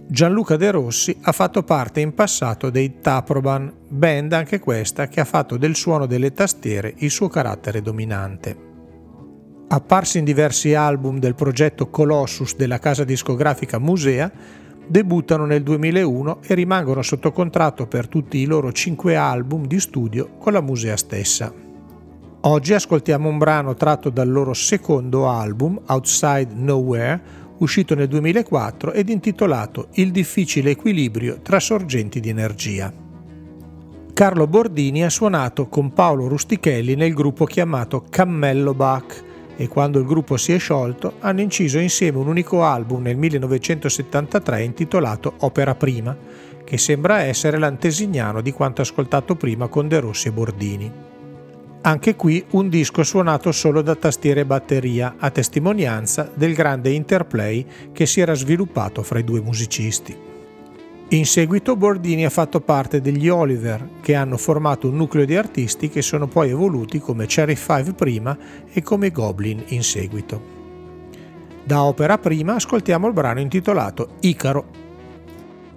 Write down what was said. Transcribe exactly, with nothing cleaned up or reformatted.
Gianluca De Rossi ha fatto parte in passato dei Taproban, band anche questa che ha fatto del suono delle tastiere il suo carattere dominante. Apparsi in diversi album del progetto Colossus della casa discografica Musea, debuttano nel duemilauno e rimangono sotto contratto per tutti i loro cinque album di studio con la Musea stessa. Oggi ascoltiamo un brano tratto dal loro secondo album, Outside Nowhere, uscito nel duemilaquattro ed intitolato Il difficile equilibrio tra sorgenti di energia. Carlo Bordini ha suonato con Paolo Rustichelli nel gruppo chiamato Cammello Bach e quando il gruppo si è sciolto hanno inciso insieme un unico album nel millenovecentosettantatré intitolato Opera Prima, che sembra essere l'antesignano di quanto ascoltato prima con De Rossi e Bordini. Anche qui un disco suonato solo da tastiere e batteria, a testimonianza del grande interplay che si era sviluppato fra i due musicisti. In seguito Bordini ha fatto parte degli Oliver, che hanno formato un nucleo di artisti che sono poi evoluti come Cherry Five prima e come Goblin in seguito. Da Opera Prima ascoltiamo il brano intitolato Icaro.